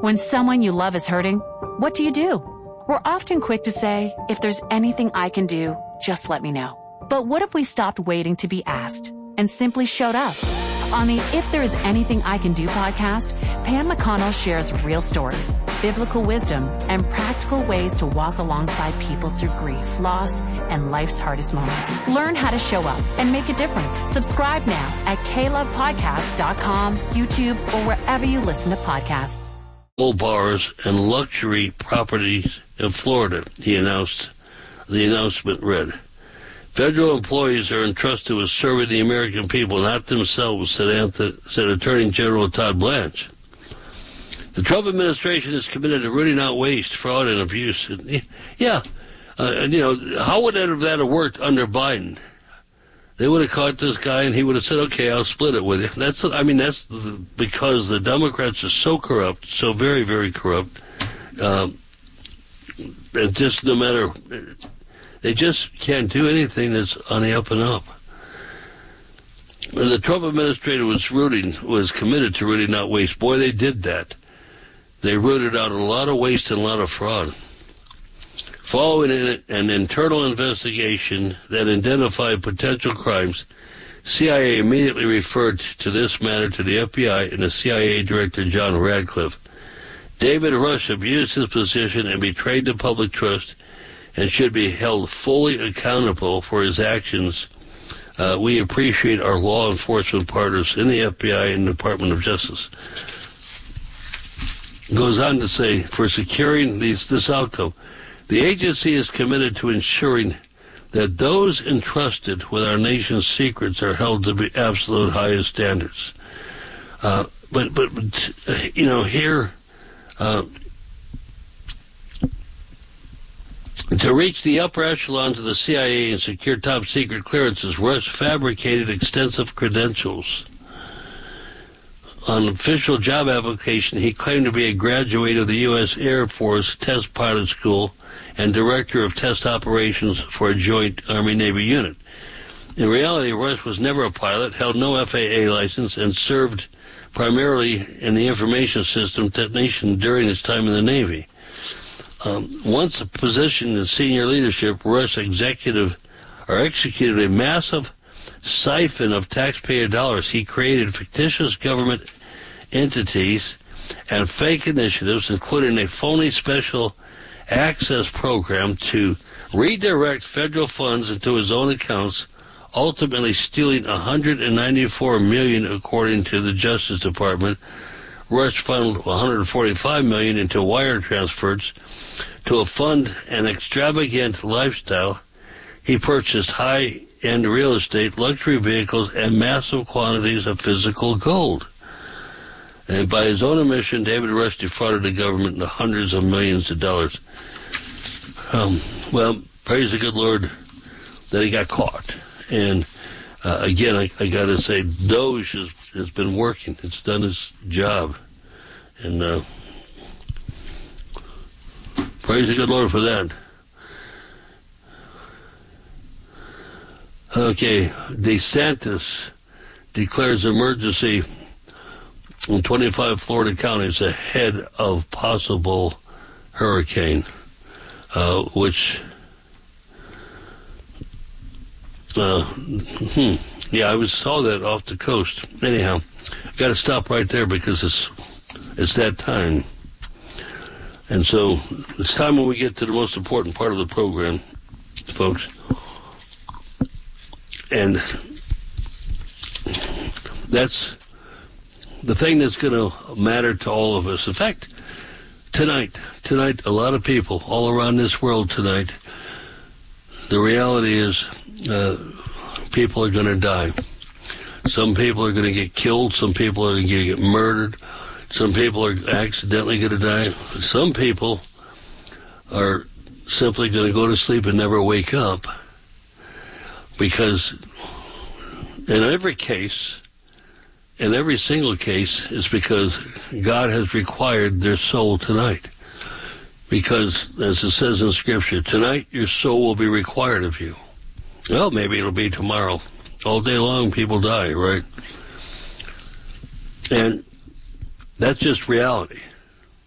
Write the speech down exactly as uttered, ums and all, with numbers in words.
When someone you love is hurting, what do you do? We're often quick to say, if there's anything I can do, just let me know. But what if we stopped waiting to be asked and simply showed up? On the If There Is Anything I Can Do podcast, Pam McConnell shares real stories, biblical wisdom, and practical ways to walk alongside people through grief, loss, and life's hardest moments. Learn how to show up and make a difference. Subscribe now at k love podcast dot com, YouTube, or wherever you listen to podcasts. Bars and luxury properties in Florida, he announced. The announcement read, "Federal employees are entrusted with serving the American people, not themselves," said, Anthony, said Attorney General Todd Blanche. The Trump administration is committed to rooting out waste, fraud, and abuse. Yeah, uh, and you know, how would that have, that have worked under Biden? They would have caught this guy, and he would have said, "Okay, I'll split it with you." That's, I mean, that's the, because the Democrats are so corrupt, so very, very corrupt. Um, and just no matter, they just can't do anything that's on the up and up. The Trump administration was rooting, was committed to rooting out waste. Boy, they did that. They rooted out a lot of waste and a lot of fraud. Following an internal investigation that identified potential crimes, C I A immediately referred to this matter to the F B I and the C I A Director John Radcliffe. David Rush abused his position and betrayed the public trust and should be held fully accountable for his actions. Uh, we appreciate our law enforcement partners in the F B I and Department of Justice. Goes on to say, for securing these, this outcome, the agency is committed to ensuring that those entrusted with our nation's secrets are held to the absolute highest standards. Uh, but, but, but, you know, here, uh, to reach the upper echelons of the C I A and secure top secret clearances, Rush fabricated extensive credentials. On an official job application, he claimed to be a graduate of the U S Air Force Test Pilot School and director of test operations for a joint Army-Navy unit. In reality, Rush was never a pilot, held no F A A license, and served primarily in the information system technician during his time in the Navy. Um, once a position in senior leadership, Rush executive or executed a massive siphon of taxpayer dollars. He created fictitious government entities and fake initiatives, including a phony special access program to redirect federal funds into his own accounts, ultimately stealing one hundred ninety-four million dollars according to the Justice Department. Rush funneled one hundred forty-five million dollars into wire transfers to fund an extravagant lifestyle. He purchased high-end real estate, luxury vehicles, and massive quantities of physical gold. And by his own admission, David Rush defrauded the government into hundreds of millions of dollars. Um, well, praise the good Lord that he got caught. And uh, again, I, I got to say, Doge has, has been working. It's done its job. And uh, praise the good Lord for that. Okay, DeSantis declares emergency in twenty-five Florida counties ahead of possible hurricane, uh, which, uh, hmm, yeah, I was, saw that off the coast. Anyhow, got to stop right there because it's it's that time. And so it's time when we get to the most important part of the program, folks. And that's the thing that's going to matter to all of us. In fact, tonight, tonight, a lot of people all around this world tonight, the reality is uh, people are going to die. Some people are going to get killed. Some people are going to get murdered. Some people are accidentally going to die. Some people are simply going to go to sleep and never wake up. Because in every case, in every single case, it's because God has required their soul tonight. Because, as it says in Scripture, tonight your soul will be required of you. Well, maybe it'll be tomorrow. All day long people die, right? And that's just reality.